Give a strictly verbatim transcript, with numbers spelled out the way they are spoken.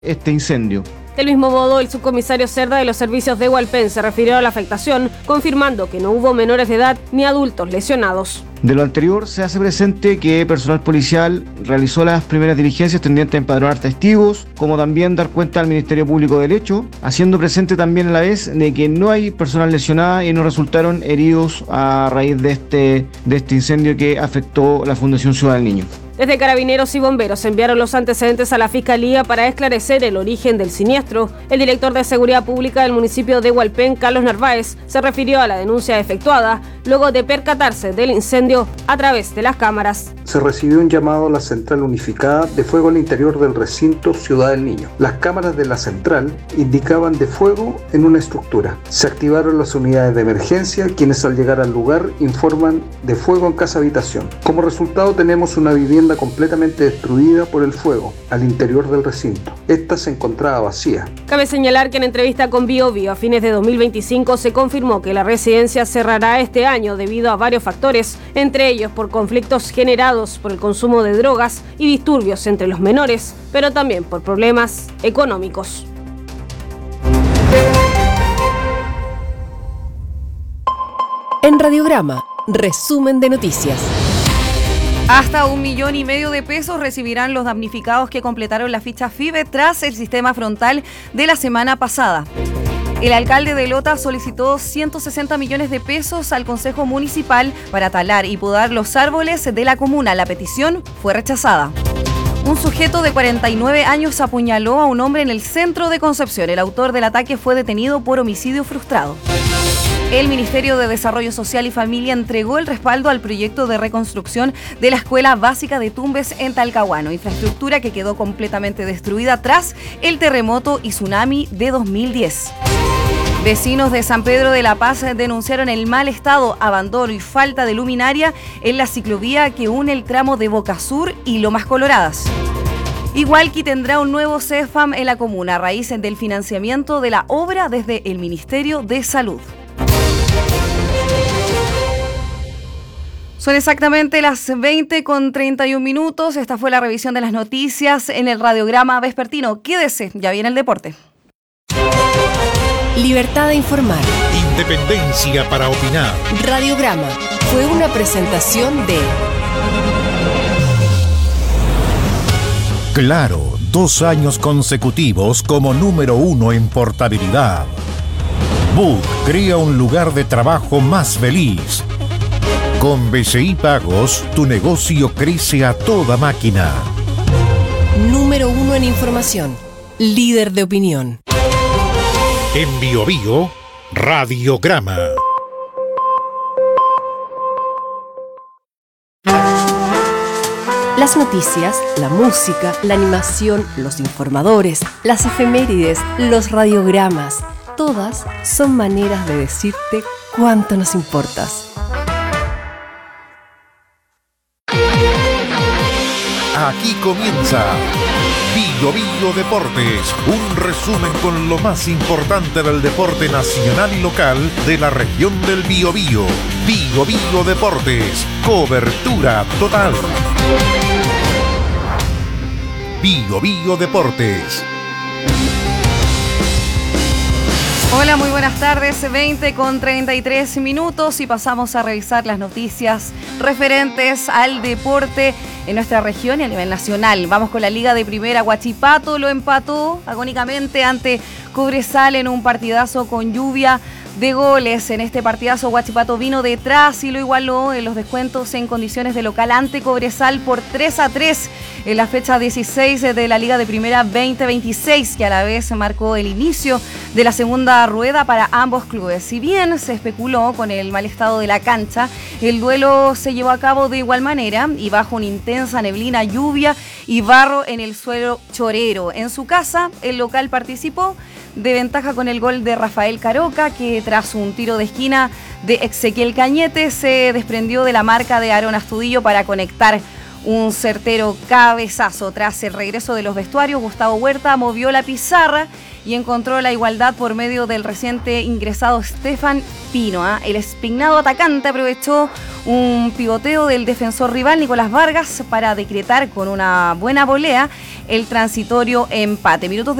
este incendio. Del mismo modo, el subcomisario Cerda de los servicios de Hualpén se refirió a la afectación, confirmando que no hubo menores de edad ni adultos lesionados. De lo anterior, se hace presente que personal policial realizó las primeras diligencias tendientes a empadronar testigos, como también dar cuenta al Ministerio Público del hecho, haciendo presente también a la vez de que no hay personal lesionada y no resultaron heridos a raíz de este, de este incendio que afectó la Fundación Ciudad del Niño. Desde Carabineros y Bomberos enviaron los antecedentes a la Fiscalía para esclarecer el origen del siniestro. El director de Seguridad Pública del municipio de Hualpén, Carlos Narváez, se refirió a la denuncia efectuada luego de percatarse del incendio a través de las cámaras. Se recibió un llamado a la Central Unificada de Fuego al interior del recinto Ciudad del Niño. Las cámaras de la central indicaban de fuego en una estructura. Se activaron las unidades de emergencia, quienes al llegar al lugar informan de fuego en casa habitación. Como resultado tenemos una vivienda completamente destruida por el fuego al interior del recinto. Esta se encontraba vacía. Cabe señalar que en entrevista con Bio Bio a fines de dos mil veinticinco se confirmó que la residencia cerrará este año debido a varios factores, entre ellos por conflictos generados por el consumo de drogas y disturbios entre los menores, pero también por problemas económicos. En Radiograma, resumen de noticias. Hasta un millón y medio de pesos recibirán los damnificados que completaron la ficha FIBE tras el sistema frontal de la semana pasada. El alcalde de Lota solicitó ciento sesenta millones de pesos al Consejo Municipal para talar y podar los árboles de la comuna. La petición fue rechazada. Un sujeto de cuarenta y nueve años apuñaló a un hombre en el centro de Concepción. El autor del ataque fue detenido por homicidio frustrado. El Ministerio de Desarrollo Social y Familia entregó el respaldo al proyecto de reconstrucción de la Escuela Básica de Tumbes en Talcahuano, infraestructura que quedó completamente destruida tras el terremoto y tsunami de dos mil diez. Vecinos de San Pedro de la Paz denunciaron el mal estado, abandono y falta de luminaria en la ciclovía que une el tramo de Boca Sur y Lomas Coloradas. Igualqui tendrá un nuevo CEFAM en la comuna a raíz del financiamiento de la obra desde el Ministerio de Salud. Son exactamente las veinte con treinta y un minutos. Esta fue la revisión de las noticias en el Radiograma Vespertino. Quédese, ya viene el deporte. Libertad de informar. Independencia para opinar. Radiograma fue una presentación de Claro, dos años consecutivos como número uno en portabilidad. Book crea un lugar de trabajo más feliz. Con B C I Pagos, tu negocio crece a toda máquina. Número uno en información. Líder de opinión. En Bio Bio, Radiograma. Las noticias, la música, la animación, los informadores, las efemérides, los radiogramas, todas son maneras de decirte cuánto nos importas. Aquí comienza Bio Bio Deportes, un resumen con lo más importante del deporte nacional y local de la región del Biobío. Bio Bio Deportes, cobertura total. Bio Bio Deportes. Hola, muy buenas tardes, veinte con treinta y tres minutos y pasamos a revisar las noticias referentes al deporte en nuestra región y a nivel nacional. Vamos con la Liga de Primera. Huachipato lo empató agónicamente ante Cobresal en un partidazo con lluvia de goles. En este partidazo Huachipato vino detrás y lo igualó en los descuentos en condiciones de local ante Cobresal por tres a tres en la fecha dieciséis de la Liga de Primera veinte veintiséis, que a la vez marcó el inicio de la segunda rueda para ambos clubes. Si bien se especuló con el mal estado de la cancha, el duelo se llevó a cabo de igual manera y bajo una intensa neblina, lluvia y barro en el suelo chorero. En su casa, el local participó de ventaja con el gol de Rafael Caroca, que tras un tiro de esquina de Ezequiel Cañete se desprendió de la marca de Aaron Astudillo para conectar un certero cabezazo. Tras el regreso de los vestuarios, Gustavo Huerta movió la pizarra y encontró la igualdad por medio del reciente ingresado Stefan Pino. ¿eh? El espignado atacante aprovechó un pivoteo del defensor rival Nicolás Vargas para decretar con una buena volea el transitorio empate. Minutos